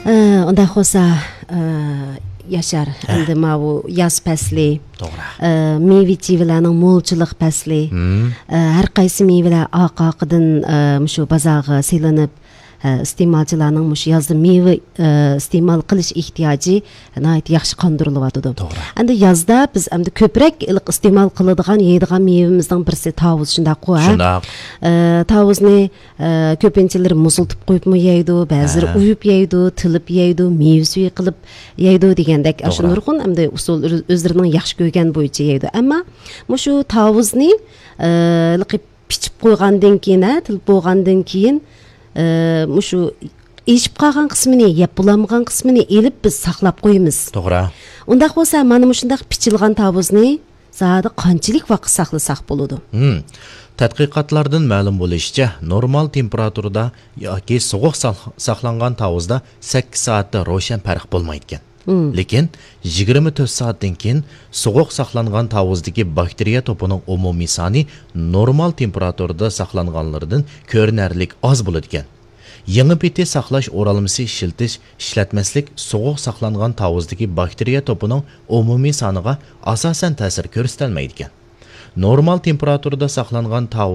Unda bo'lsa Yaşar, endi bu yaz fasli, meyve-chiyevlarning mo'lchilik fasli, har qaysi meyvelar oq-oqidan shu bozorga selinib, iste'molchilarning mush yozda meyve iste'mol qilish ehtiyoji nihoyat yaxshi qondirilyapti. Endi yozda biz endi ko'proq iste'mol qiladigan, yeydigan meyvemizning birisi tavuz shundaq-ku. Tavuzni ko'pinchalar muziltib qo'yibmi yeydi, ba'zilar uyib yeydi, tilib yeydi, meyve suvi qilib yeydi degandek shu nurg'un endi usul o'zlarining yaxshi ko'rgan bo'yicha yeydi. Ammo shu tavuzni pichib qo'ygandan keyin, tilib bo'lgandan keyin shu eshib qolgan qismini, yeb bo'lmagan qismini elib biz saqlab qo'yamiz. To'g'ri. Undaq bo'lsa, mana shundaq pichilgan tavuzni zodi qanchalik vaqt saqlasak bo'ladi? Tadqiqotlardan ma'lum bo'lishicha, normal temperaturada yoki sovuq saqlangan tavuzda 8 soatda ro'shan farq bo'lmaydi ekan. Lekin 24 soatdan keyin sovuq saqlangan tavuzdagi bakteriya to'pining umumiy soni normal temperaturada saqlanganlardan ko'rinarli oz bo'ladi ekan. Yangi peti saqlash o'ralmasi ishlatmaslik sovuq saqlangan tavuzdagi bakteriya to'pining umumiy soniga asosan ta'sir ko'rsatilmaydi ekan. Normal temperaturada saqlangan tavuz